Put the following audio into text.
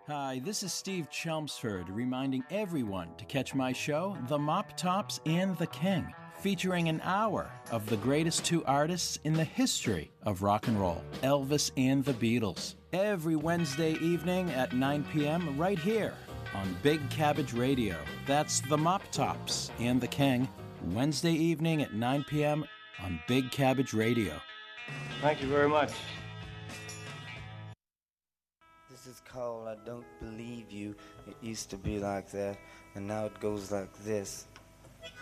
Hi, this is Steve Chelmsford reminding everyone to catch my show, The Mop Tops and the King, featuring an hour of the greatest two artists in the history of rock and roll, Elvis and the Beatles, every Wednesday evening at 9 p.m. right here on Big Cabbage Radio. That's The Mop Tops and the King, Wednesday evening at 9 p.m. on Big Cabbage Radio. Thank you very much. This is called I Don't Believe You. It used to be like that, and now it goes like this.